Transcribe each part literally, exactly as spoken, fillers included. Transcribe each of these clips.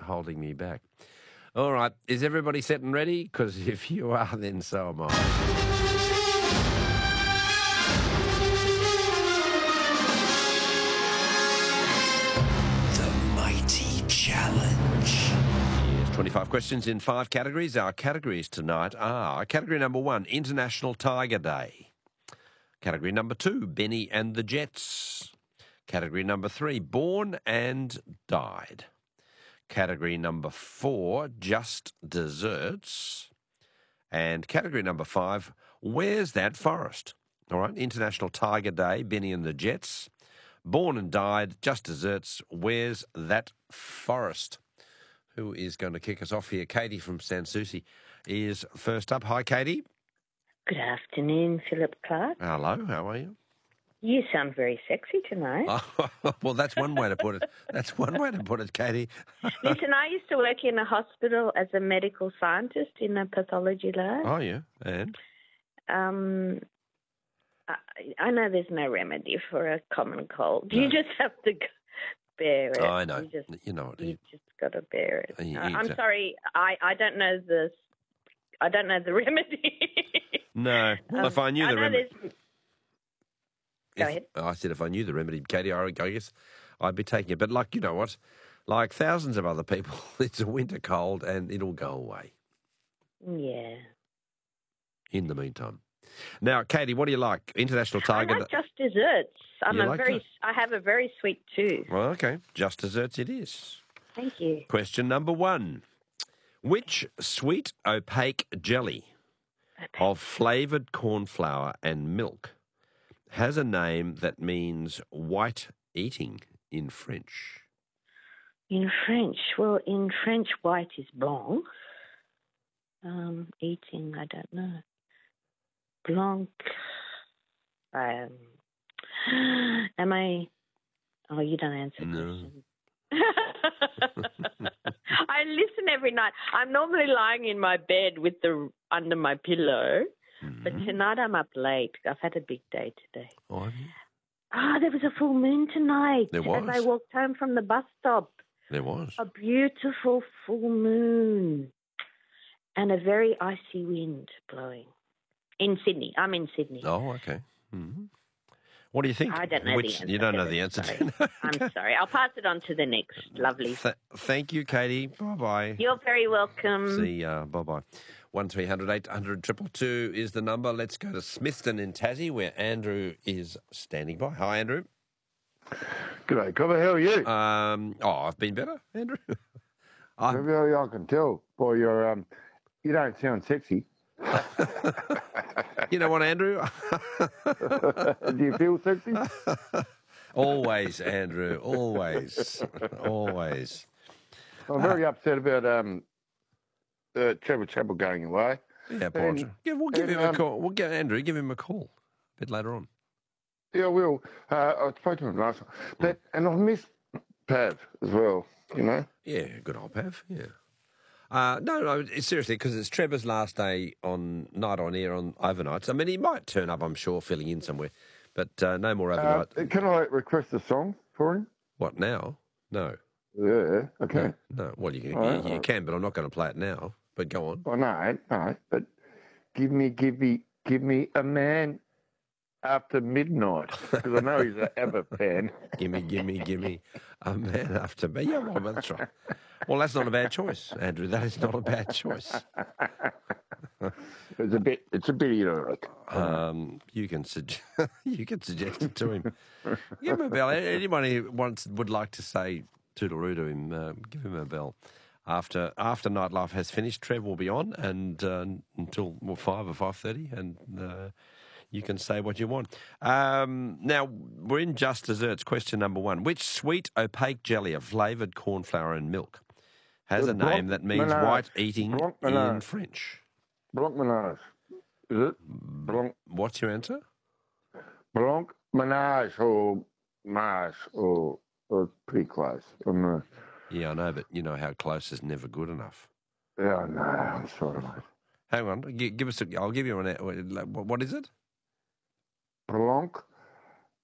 holding me back. All right, is everybody set and ready? Because if you are, then so am I. The Mighty Challenge. Yes, twenty-five questions in five categories. Our categories tonight are category number one, International Tiger Day. Category number two, Benny and the Jets. Category number three, Born and Died. Category number four, Just Desserts. And category number five, Where's That Forest? All right, International Tiger Day, Benny and the Jets. Born and Died, Just Desserts, Where's That Forest? Who is going to kick us off here? Katie from Sanssouci is first up. Hi, Katie. Good afternoon, Philip Clark. Hello, how are you? You sound very sexy tonight. Oh, well, that's one way to put it. That's one way to put it, Katie. Listen, I used to work in a hospital as a medical scientist in a pathology lab. Oh, yeah, and? Um, I, I know there's no remedy for a common cold. You No. just have to g- bear it. Oh, I know. You just, You know what? you just got to bear it. You- Uh, you I'm just- sorry, I, I don't know the I don't know the remedy. No. Well, Um, if I knew I the know remedy... there's- Go If- ahead. I said if I knew the remedy, Katie, I I guess I'd be taking it. But, like, you know what? Like thousands of other people, it's a winter cold and it'll go away Yeah. in the meantime. Now, Katie, what do you like? International I Tiger... like just desserts. I'm You a like very, that? I have a very sweet tooth. Well, okay. Just Desserts it is. Thank you. Question number one. Which sweet opaque jelly of flavoured corn flour and milk has a name that means white eating in French? In French, well, in French, white is blanc. Um, eating, I don't know. Blanc. Um, am I? Oh, you don't answer No. questions. I listen every night. I'm normally lying in my bed with the under my pillow, but Mhm. tonight I'm up late. I've had a big day today. Oh, have you? Ah, there was a full moon tonight. There As I was. walked home from the bus stop. There was. A beautiful full moon and a very icy wind blowing in Sydney. I'm in Sydney. Oh, okay. hmm What do you think? I don't know Which, the answer. You don't know to the this, answer sorry. to that? I'm sorry. I'll pass it on to the next. Lovely. Th- thank you, Katie. Bye-bye. You're very welcome. See ya. Bye-bye. one three hundred eight hundred two two two is the number. Let's go to Smithton in Tassie, where Andrew is standing by. Hi, Andrew. G'day, Cobber. How are you? Um, oh, I've been better, Andrew. I, Maybe I can tell by your um. You don't sound sexy. you know what, Andrew? Do you feel sexy? Always, Andrew. Always. Always. I'm very upset about um. Uh, Trevor Chappell going away. Yeah, poor And- Andrew. Yeah, we'll give and, him a um, call. We'll get Andrew. Give him a call a bit later on. Yeah, I will. Uh, I spoke to him last time, but and I miss Pav as well. You know. Yeah, good old Pav. Yeah. Uh, no, no, it's seriously, because it's Trevor's last day on night on air on overnights. I mean, he might turn up, I'm sure, filling in somewhere, but uh, no more Uh, overnight. can I request a song for him? What now? No, Yeah. Okay. no. Well, you can, All right, you, all you right. can, but I'm not going to play it now. But go on. Well, no, no. But give me, give me, give me a man after midnight because I know he's an ABBA fan. Gimme, gimme, gimme. A man after me. Yeah, well, that's right. Well, that's not a bad choice, Andrew. That is not a bad choice. It's a bit, it's a bit ironic. Um, you can suggest you can suggest it to him. Give him a bell. Anybody who wants would like to say toodaloo to him, uh, give him a bell. After after Nightlife has finished, Trev will be on and uh, until well, five or five thirty, and uh, you can say what you want. Um, now we're in Just Desserts. Question number one: which sweet opaque jelly of flavoured corn flour and milk has The a blanc name that means menage. white eating Blanc in menage. French? Blanc Menage. Is it? Blanc, What's your answer? Blanc Menage or Mars or, or pretty close. I'm, uh, Yeah, I know, but you know how close is never good enough. yeah, no, I'm sorry, mate. Hang on, gi- give us. A, I'll give you an. What is it? Blanc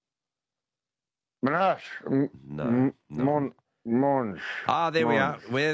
Menage. M- No, m- no. Mon, Monge. Ah, there we are. Monge. Where